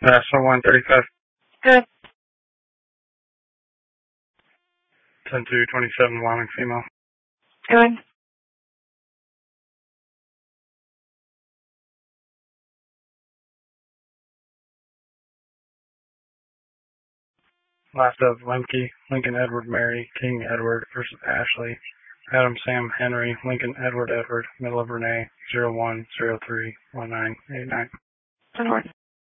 National 135. Good. 10-2-27, Wyoming female. Good. Last of Lemke, Lincoln Edward Mary, King Edward versus Ashley. Adam Sam Henry, Lincoln Edward Edward, middle of Renee, 01031989.